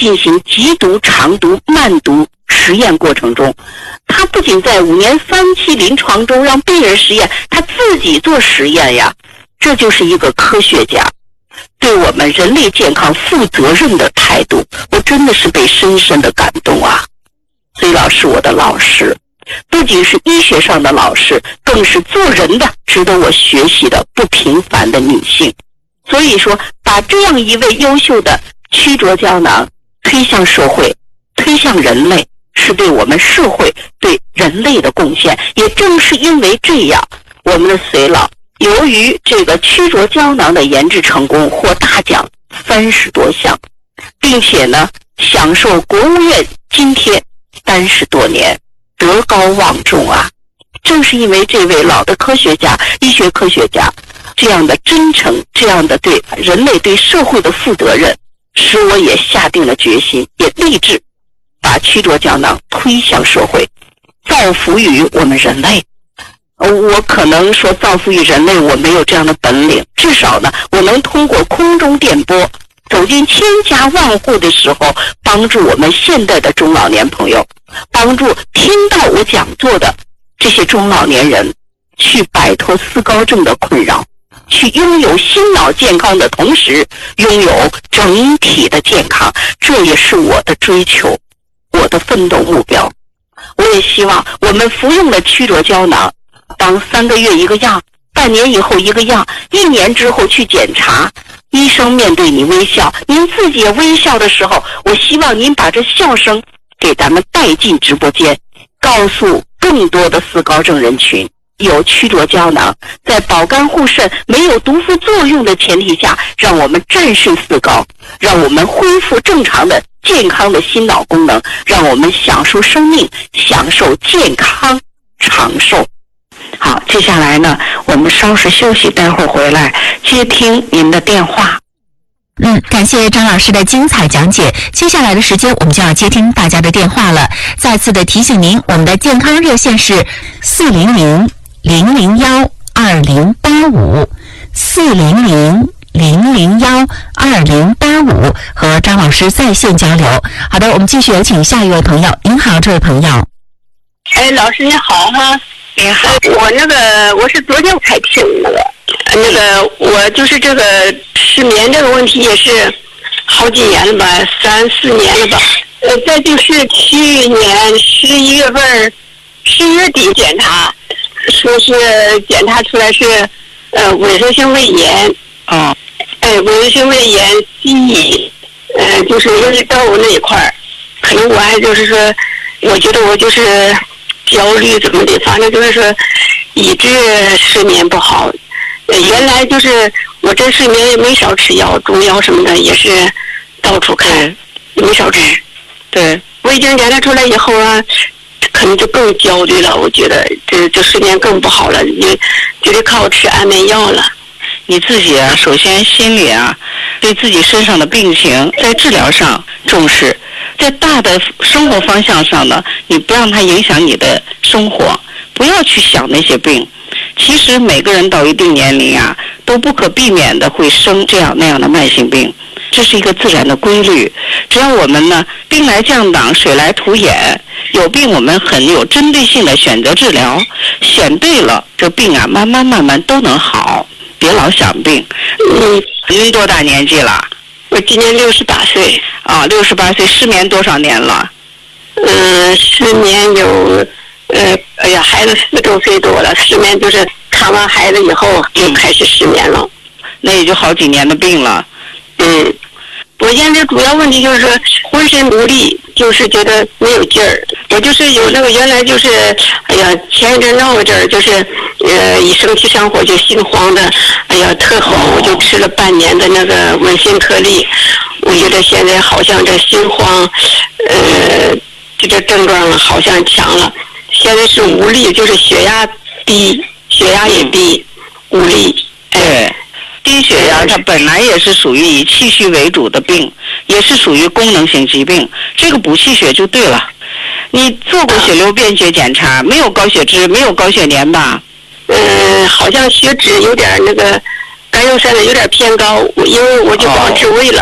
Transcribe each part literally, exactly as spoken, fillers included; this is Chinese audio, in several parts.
进行急读、长读、慢读实验过程中，他不仅在五年三期临床中让病人实验，他自己做实验呀，这就是一个科学家对我们人类健康负责任的态度，我真的是被深深的感动啊。所以老师，我的老师不仅是医学上的老师，更是做人的值得我学习的不平凡的女性。所以说，把这样一位优秀的曲浊胶囊推向社会，推向人类，是对我们社会对人类的贡献。也正是因为这样，我们的隋老由于这个曲浊胶囊的研制成功，获大奖三十多项，并且呢享受国务院津贴三十多年，德高望重啊。正是因为这位老的科学家、医学科学家这样的真诚，这样的对人类、对社会的负责任，使我也下定了决心，也立志把曲浊胶囊推向社会，造福于我们人类。我可能说造福于人类，我没有这样的本领，至少呢，我能通过空中电波走进千家万户的时候，帮助我们现代的中老年朋友，帮助听到我讲座的这些中老年人，去摆脱思高症的困扰，去拥有心脑健康的同时，拥有整体的健康，这也是我的追求，我的奋斗目标。我也希望我们服用了曲浊胶囊，当三个月一个样，半年以后一个样，一年之后去检查，医生面对你微笑，您自己也微笑的时候，我希望您把这笑声给咱们带进直播间，告诉更多的思高症人群，有曲浊胶囊在保肝护肾、没有毒副作用的前提下，让我们战胜思高，让我们恢复正常的健康的心脑功能，让我们享受生命，享受健康长寿。好，接下来呢，我们稍事休息，待会儿回来接听您的电话。 嗯，感谢张老师的精彩讲解。接下来的时间我们就要接听大家的电话了。再次的提醒您，我们的健康热线是四零零零零幺二零八五四零零零零幺二零八五，和张老师在线交流。好的，我们继续有请下一位朋友。您好，这位朋友。 哎，老师你好哈。你好，我那个我是昨天才听那个那个我就是这个失眠这个问题也是好几年了吧，三四年了吧。呃，再就是去年十一月份十月底检查，说是检查出来是呃萎缩性胃炎。 哦。 哎，萎缩性胃炎西呃就是胃窦那一块儿，可能我还就是说，我觉得我就是焦虑怎么的，反正就是说一直睡眠不好。呃、原来就是我这睡眠也没少吃药，中药什么的也是到处看，没少吃。 对， 我已经检查出来以后啊，可能就更焦虑了。我觉得这这睡眠更不好了，也就得靠吃安眠药了。 你自己啊，首先心里啊，对自己身上的病情在治疗上重视，在大的生活方向上呢，你不让它影响你的生活，不要去想那些病。其实每个人到一定年龄啊，都不可避免的会生这样那样的慢性病，这是一个自然的规律。只要我们呢，兵来将挡，水来土掩，有病我们很有针对性的选择治疗，选对了，这病啊慢慢慢慢都能好。别老想病。 嗯， 您多大年纪了？ 我今年六十八岁。 啊，六十八岁，失眠多少年了？ 嗯，失眠有，呃，哎呀，孩子四周岁多了，失眠就是看完孩子以后就开始失眠了。 那也就好几年的病了。 嗯，我现在主要问题就是说浑身无力，就是觉得没有劲儿。我就是有那个原来就是，哎呀，前一阵闹个劲儿，就是呃一生气上火就心慌的，哎呀特慌，我就吃了半年的那个温心特利。我觉得现在好像这心慌，呃，这个症状好像强了。现在是无力，就是血压低，血压也低，无力。 对。低血压它本来也是属于以气虚为主的病，也是属于功能性疾病，这个补气血就对了。你做过血流便血检查，没有高血脂，没有高血粘吧？ 嗯，好像血脂有点那个甘油三酯有点偏高，因为我就光吃胃了。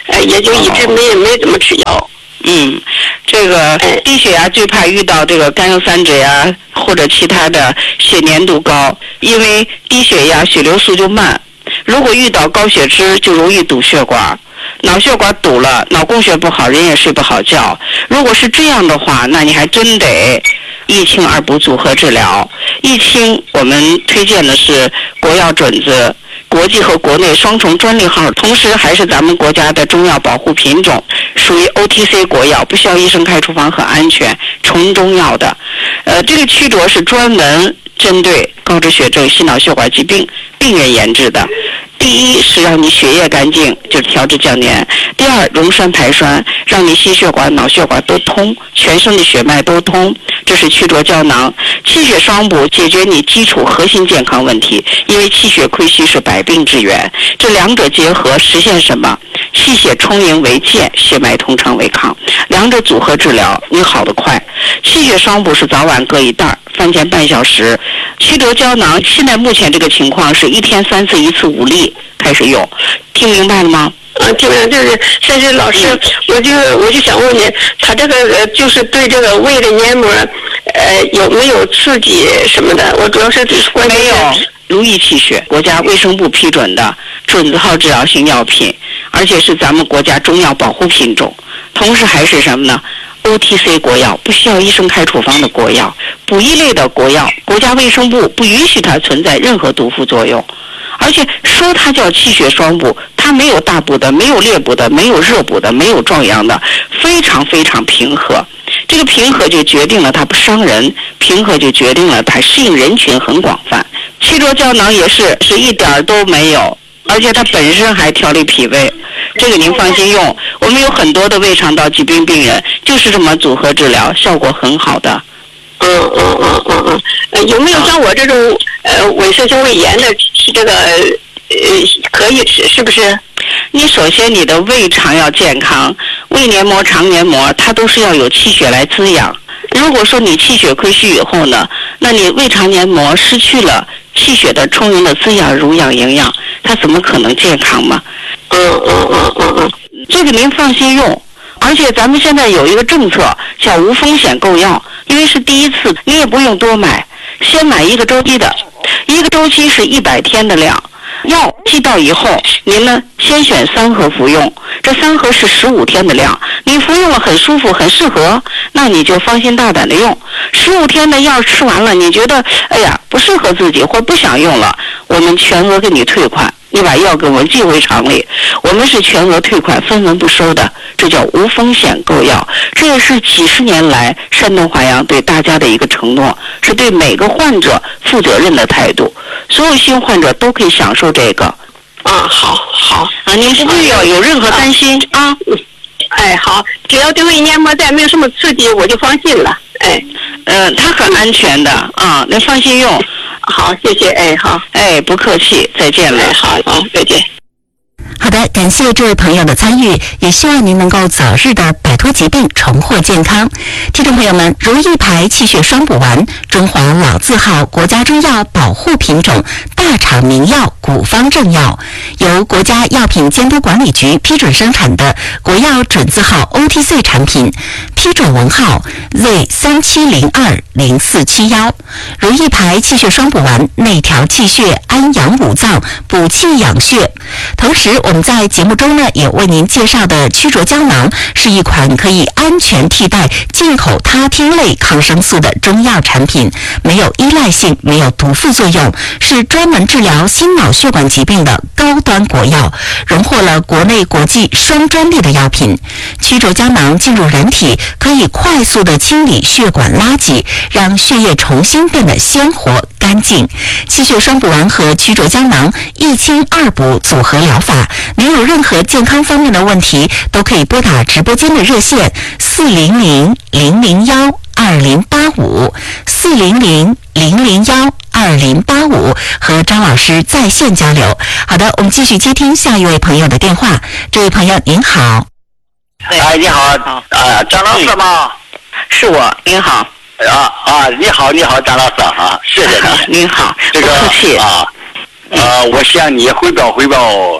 呃，也就一直没没怎么吃药。 嗯，这个低血压最怕遇到这个甘油三酯啊，或者其他的血粘度高，因为低血压血流速就慢。如果遇到高血脂，就容易堵血管，脑血管堵了，脑供血不好，人也睡不好觉。如果是这样的话，那你还真得一清二补组合治疗。一清我们推荐的是国药准字，国际和国内双重专利号，同时还是咱们国家的中药保护品种，属于 O T C 国药，不需要医生开处方，很安全，纯中药的。呃，这个曲卓是专门针对高脂血症、心脑血管疾病病人研制的。第一是让你血液干净，就是调脂降粘；第二，溶栓排栓，让你心血管、脑血管都通，全身的血脉都通，这是曲卓胶囊。气血双补解决你基础核心健康问题，因为气血亏虚是百病之源，这两者结合实现什么？气血充盈为健，血脉通畅为康，两者组合治疗，你好得快。气血双补是早晚各一袋，饭前半小时。曲卓胶囊现在目前这个情况是一天三次，一次五粒开始用，听明白了吗？ 啊，听明白。就是珊珊老师，我就我就想问你，他这个呃就是对这个胃的黏膜，呃，有没有刺激什么的？我主要是关键没有。如意气血，国家卫生部批准的准字号治疗性药品，而且是咱们国家中药保护品种，同时还是什么呢？O T C 国药，不需要医生开处方的国药，补益类的国药，国家卫生部不允许它存在任何毒副作用。而且说它叫气血双补，它没有大补的，没有烈补的，没有热补的，没有壮阳的，非常非常平和。这个平和就决定了它不伤人，平和就决定了它适应人群很广泛。曲卓胶囊也是是一点儿都没有，而且它本身还调理脾胃，这个您放心用。我们有很多的胃肠道疾病病人就是这么组合治疗，效果很好的。 嗯嗯嗯嗯嗯，呃，有没有像我这种呃萎缩性胃炎的这个呃可以吃？是不是？ 你首先你的胃肠要健康，胃黏膜、肠黏膜它都是要有气血来滋养。如果说你气血亏虚以后呢，那你胃肠黏膜失去了气血的充盈的滋养、濡养、营养，它怎么可能健康嘛？ 嗯嗯嗯嗯嗯， 这个您放心用。而且咱们现在有一个政策叫无风险购药，因为是第一次，你也不用多买，先买一个周期的，一个周期是一百天的量。药寄到以后，您呢先选三盒服用，这三盒是十五天的量，你服用了很舒服很适合，那你就放心大胆的用。十五天的药吃完了，你觉得哎呀不适合自己或不想用了，我们全额给你退款，你把药给我们寄回厂里，我们是全额退款，分文不收的，这叫无风险购药。这也是几十年来山东华阳对大家的一个承诺，是对每个患者负责任的态度，所有新患者都可以享受这个。 啊，好好啊，您不必要有任何担心啊。啊哎，好，只要对胃黏膜再没有什么刺激，我就放心了。哎， 呃，它很安全的啊，您放心用。 好，谢谢。哎，好， 哎，不客气，再见了。 哎，好，好，再见。 好的，感谢这位朋友的参与，也希望您能够早日的摆脱疾病，重获健康。听众朋友们，如意牌气血双补丸，中华老字号国家中药保护品种，大厂名药古方正药，由国家药品监督管理局批准生产的国药准字号 O T C 产品，批准文号 Z 三七零二零四七一。如意牌气血双补丸，内调气血，安养五脏，补气养血。同时我们在节目中呢，也为您介绍的曲卓胶囊是一款可以安全替代进口他汀类抗生素的中药产品，没有依赖性，没有毒副作用，是专门治疗心脑血管疾病的高端国药，荣获了国内国际双专利的药品。曲卓胶囊进入人体，可以快速的清理血管垃圾，让血液重新变得鲜活干净。气血双补丸和曲卓胶囊一清二补组合疗法，您有任何健康方面的问题，都可以拨打直播间的热线四零零零零幺二零八五四零零零零幺二零八五和张老师在线交流。好的，我们继续接听下一位朋友的电话。这位朋友您好。 哎，你好，啊，张老师吗？ 是我，您好。 啊啊，你好，你好，张老师啊，谢谢您。 您好， 这个不客气啊，呃，我向你汇报汇报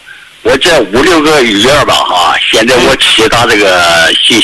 我这五六个月吧哈，现在我起到这个信